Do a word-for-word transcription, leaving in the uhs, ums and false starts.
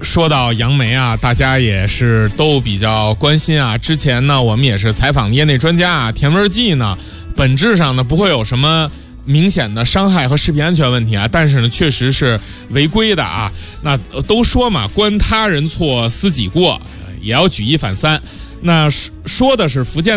说到杨梅啊，大家也是都比较关心啊。之前呢，我们也是采访业内专家啊，甜味剂呢，本质上呢不会有什么明显的伤害和食品安全问题啊，但是呢，确实是违规的啊。那都说嘛，观他人错，思己过，也要举一反三。那说的是福建